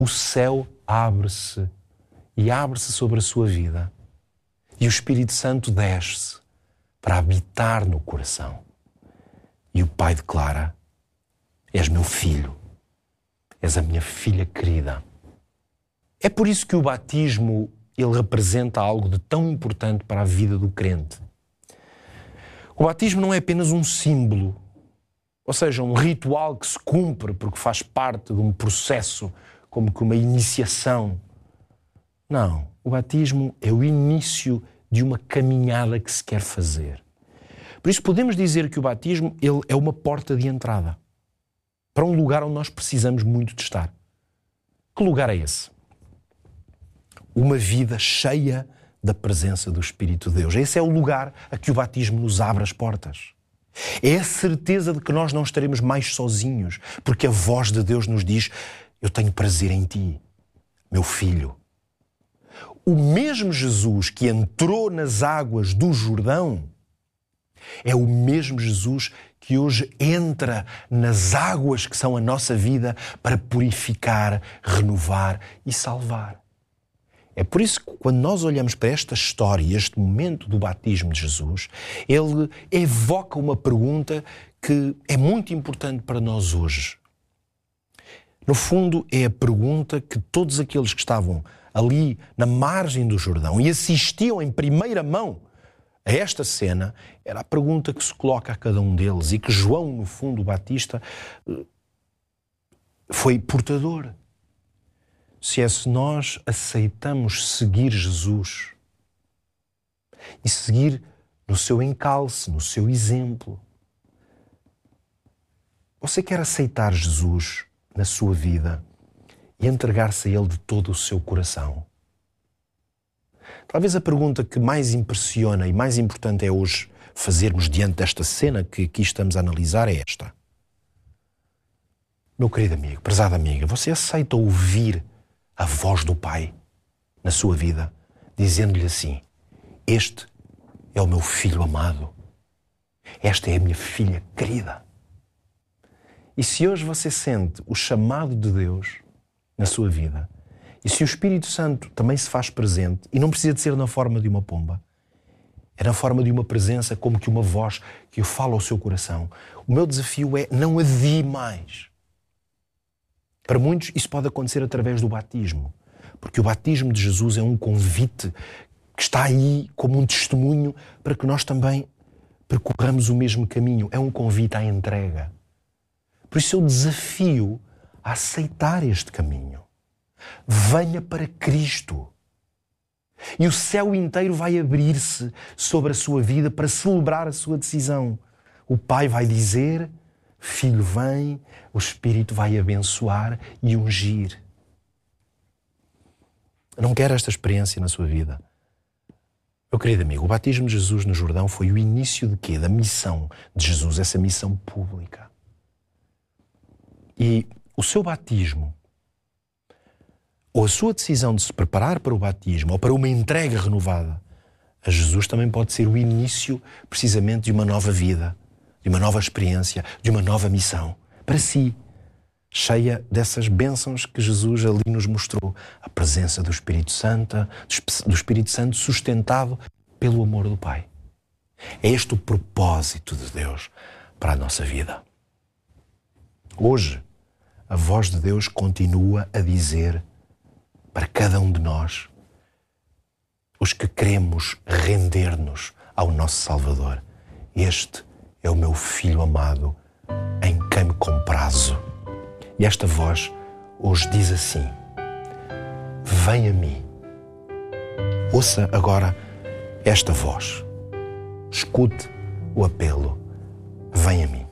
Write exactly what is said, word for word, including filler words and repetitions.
o céu abre-se e abre-se sobre a sua vida e o Espírito Santo desce para habitar no coração. E o Pai declara: és meu filho, és a minha filha querida. É por isso que o batismo, ele representa algo de tão importante para a vida do crente. O batismo não é apenas um símbolo, ou seja, um ritual que se cumpre porque faz parte de um processo, como que uma iniciação. Não, o batismo é o início de uma caminhada que se quer fazer. Por isso podemos dizer que o batismo ele é uma porta de entrada para um lugar onde nós precisamos muito de estar. Que lugar é esse? Uma vida cheia da presença do Espírito de Deus. Esse é o lugar a que o batismo nos abre as portas. É a certeza de que nós não estaremos mais sozinhos, porque a voz de Deus nos diz: eu tenho prazer em ti, meu filho. O mesmo Jesus que entrou nas águas do Jordão é o mesmo Jesus que hoje entra nas águas que são a nossa vida para purificar, renovar e salvar. É por isso que quando nós olhamos para esta história e este momento do batismo de Jesus, ele evoca uma pergunta que é muito importante para nós hoje. No fundo, é a pergunta que todos aqueles que estavam ali na margem do Jordão e assistiam em primeira mão a esta cena, era a pergunta que se coloca a cada um deles e que João, no fundo, o Batista, foi portador. Se é se nós aceitamos seguir Jesus e seguir no seu encalce, no seu exemplo. Você quer aceitar Jesus na sua vida e entregar-se a Ele de todo o seu coração? Talvez a pergunta que mais impressiona e mais importante é hoje fazermos diante desta cena que aqui estamos a analisar é esta. Meu querido amigo, prezada amiga, você aceita ouvir a voz do Pai na sua vida, dizendo-lhe assim: este é o meu filho amado, esta é a minha filha querida. E se hoje você sente o chamado de Deus na sua vida, e se o Espírito Santo também se faz presente, e não precisa de ser na forma de uma pomba, é na forma de uma presença, como que uma voz que fala ao seu coração, o meu desafio é: não adie mais. Para muitos isso pode acontecer através do batismo, porque o batismo de Jesus é um convite que está aí como um testemunho para que nós também percorramos o mesmo caminho. É um convite à entrega. Por isso eu desafio a aceitar este caminho. Venha para Cristo. E o céu inteiro vai abrir-se sobre a sua vida para celebrar a sua decisão. O Pai vai dizer: Filho, vem. O Espírito vai abençoar e ungir. Não quero esta experiência na sua vida. Meu querido amigo, o batismo de Jesus no Jordão foi o início de quê? Da missão de Jesus, essa missão pública. E o seu batismo, ou a sua decisão de se preparar para o batismo, ou para uma entrega renovada a Jesus, também pode ser o início precisamente de uma nova vida, de uma nova experiência, de uma nova missão, para si, cheia dessas bênçãos que Jesus ali nos mostrou. A presença do Espírito Santo, do Espírito Santo sustentado pelo amor do Pai. É este o propósito de Deus para a nossa vida. Hoje, a voz de Deus continua a dizer para cada um de nós, os que queremos render-nos ao nosso Salvador: este é o meu Filho amado, em quem me comprazo. E esta voz hoje diz assim: vem a mim. Ouça agora esta voz. Escute o apelo: vem a mim.